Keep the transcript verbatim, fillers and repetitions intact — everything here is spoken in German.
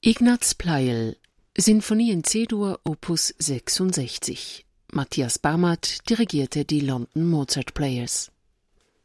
Ignaz Pleijel, Sinfonie in C-Dur, Opus sechsundsechzig. Matthias Barmert dirigierte die London Mozart Players.